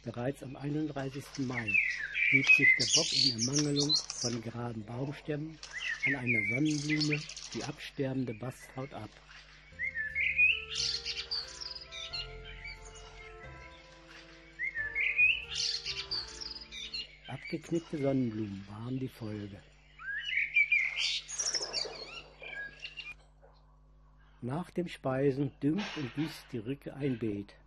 Bereits am 31. Mai hielt sich der Bock in Ermangelung von geraden Baumstämmen an einer Sonnenblume die absterbende Basthaut ab. Abgeknickte Sonnenblumen waren die Folge. Nach dem Speisen düngt und gießt die Rücke ein Beet.